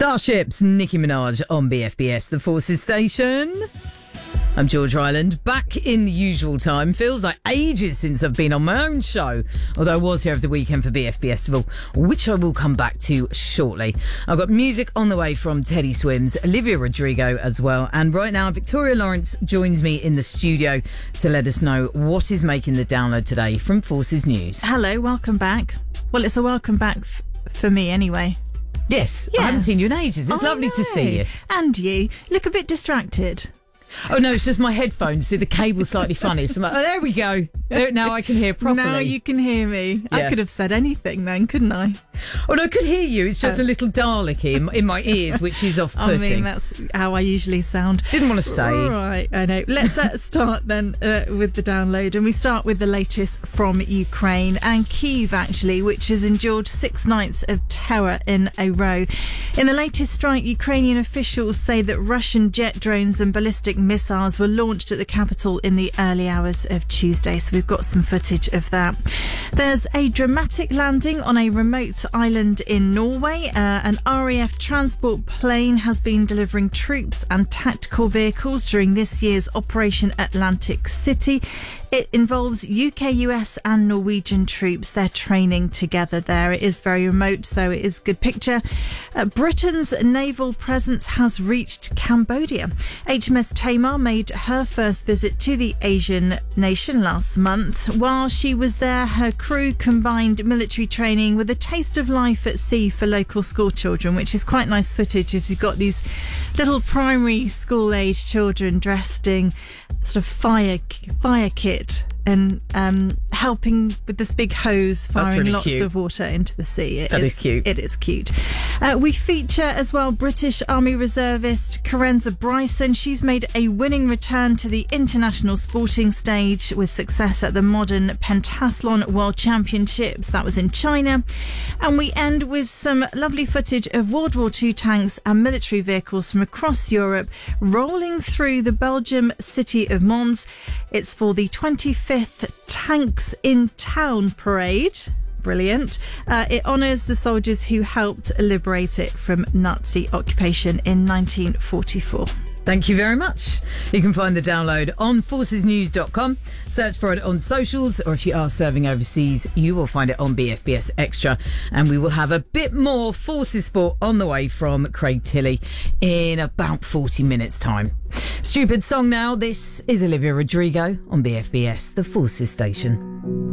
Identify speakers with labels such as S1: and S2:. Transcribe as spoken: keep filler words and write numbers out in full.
S1: Starships, Nicki Minaj on B F B S, the Forces Station. I'm George Ryland, back in the usual time. Feels like ages since I've been on my own show, although I was here over the weekend for B F B Festival, which I will come back to shortly. I've got music on the way from Teddy Swims, Olivia Rodrigo as well, and right now Victoria Lawrence joins me in the studio to let us know what is making the download today from Forces News.
S2: Hello, welcome back. Well, it's a welcome back f- for me anyway.
S1: Yes,
S2: Yeah.
S1: I haven't seen you in ages. It's
S2: I
S1: lovely to
S2: know.
S1: see you.
S2: And you look a bit distracted.
S1: Oh no, it's just my headphones. See, the cable's slightly funny. So I'm like, oh, there we go. There, now I can hear properly.
S2: Now you can hear me.
S1: Yeah.
S2: I could have said anything then, couldn't I?
S1: Oh no, I could hear you. It's just
S2: Oh.
S1: a little Dalek in, in my ears, which is
S2: I
S1: off-putting.
S2: mean, that's how I usually sound.
S1: Didn't want to say.
S2: Right, I know. Let's uh, start then uh, with the download, and we start with the latest from Ukraine and Kyiv, actually, which has endured six nights of terror in a row. In the latest strike, Ukrainian officials say that Russian jet drones and ballistic missiles were launched at the capital in the early hours of Tuesday, so we've got some footage of that. There's a dramatic landing on a remote island in Norway. Uh, an R A F transport plane has been delivering troops and tactical vehicles during this year's Operation Atlantic City. It involves U K, U S and Norwegian troops. They're training together there. It is very remote, so it is a good picture. Uh, Britain's naval presence has reached Cambodia. H M S Tamar made her first visit to the Asian nation last month. While she was there, her crew combined military training with a taste of life at sea for local school children, which is quite nice footage if you've got these little primary school age children dressed in sort of fire fire kit and um, helping with this big hose, firing
S1: really
S2: lots
S1: cute.
S2: of water into the sea. It
S1: That is cute.
S2: It is cute. Uh, we feature as well British Army reservist Karenza Bryson. She's made a winning return to the international sporting stage with success at the Modern Pentathlon World Championships. That was in China. And we end with some lovely footage of World War Two tanks and military vehicles from across Europe rolling through the Belgium city of Mons. It's for the twenty-fifth Tanks in Town parade. Brilliant. Uh, it honours the soldiers who helped liberate it from Nazi occupation in nineteen forty-four.
S1: Thank you very much. You can find the download on forces news dot com. Search for it on socials, or if you are serving overseas, you will find it on B F B S Extra. And we will have a bit more Forces Sport on the way from Craig Tilley in about forty minutes' time. Stupid song now. This is Olivia Rodrigo on B F B S, the Forces Station.